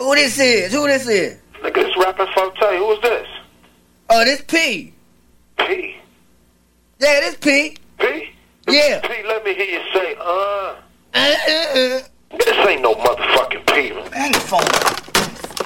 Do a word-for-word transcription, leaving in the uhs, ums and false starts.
Who this is? Who this is? Nigga, this rapping Forte. Who is this? Oh, this P. P. Yeah, this P. P? Yeah. P, let me hear you say, uh. Uh, uh, uh. This ain't no motherfucking P. Hang the phone.